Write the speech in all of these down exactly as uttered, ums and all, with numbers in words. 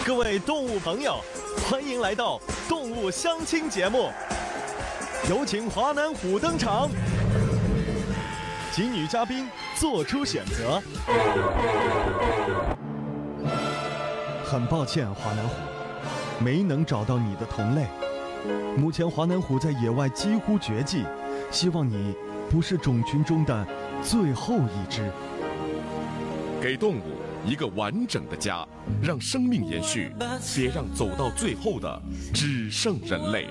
各位动物朋友，欢迎来到动物相亲节目，有请华南虎登场，请女嘉宾做出选择。很抱歉，华南虎，没能找到你的同类。目前华南虎在野外几乎绝迹，希望你不是种群中的最后一只。 给动物一个完整的家，让生命延续，别让走到最后的只剩人类。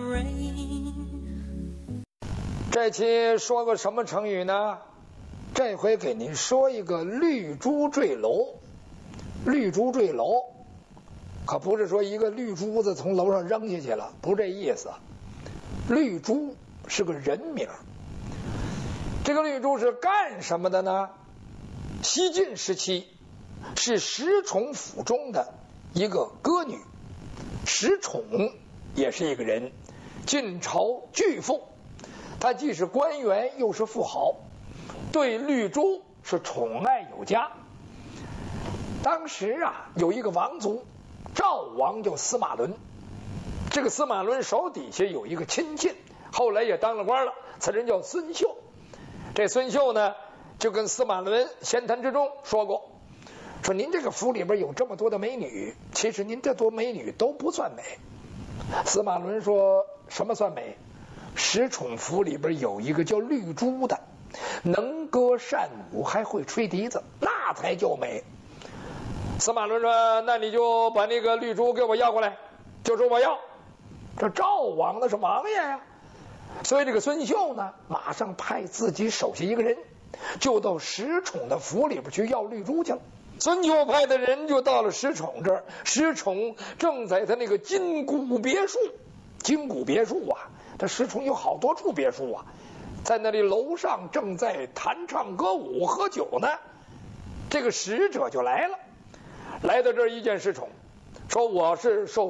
这期说个什么成语呢？这回给您说一个绿珠坠楼。绿珠坠楼可不是说一个绿珠子从楼上扔下去了，不是这意思。绿珠是个人名。这个绿珠是干什么的呢？西晋时期是石崇府中的一个歌女，石崇也是一个人，晋朝巨富，他既是官员又是富豪，对绿珠是宠爱有加。当时啊，有一个王族，赵王叫司马伦，这个司马伦手底下有一个亲信，后来也当了官了，此人叫孙秀。这孙秀呢，就跟司马伦闲谈之中说过，说您这个府里边有这么多的美女，其实您这多美女都不算美。司马伦说，什么算美？石宠府里边有一个叫绿珠的，能歌善舞，还会吹笛子，那才叫美。司马伦说，那你就把那个绿珠给我要过来，就说我要。这赵王那是王爷呀，所以这个孙秀呢，马上派自己手下一个人，就到石宠的府里边去要绿珠去了。孙秀派的人就到了石宠这儿，石宠正在他那个金谷别墅，金谷别墅啊，这石宠有好多处别墅啊，在那里楼上正在弹唱歌舞喝酒呢。这个使者就来了，来到这儿一见石宠，说我是受